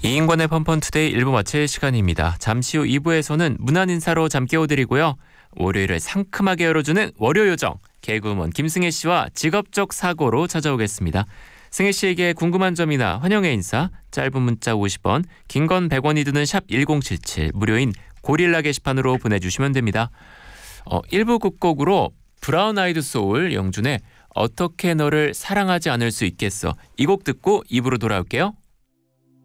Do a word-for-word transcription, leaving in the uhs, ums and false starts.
이인권의 펀펀투데이 일 부 마칠 시간입니다. 잠시 후 이 부에서는 문안 인사로 잠 깨워드리고요. 월요일을 상큼하게 열어주는 월요요정 개그우먼 김승혜 씨와 직업적 사고로 찾아오겠습니다. 승혜 씨에게 궁금한 점이나 환영의 인사, 짧은 문자 오십 원, 긴 건 백 원이 드는 샵 일공칠칠, 무료인 고릴라 게시판으로 보내주시면 됩니다. 어, 일 부 끝곡으로 브라운 아이드 소울 영준의 어떻게 너를 사랑하지 않을 수 있겠어, 이 곡 듣고 이 부로 돌아올게요.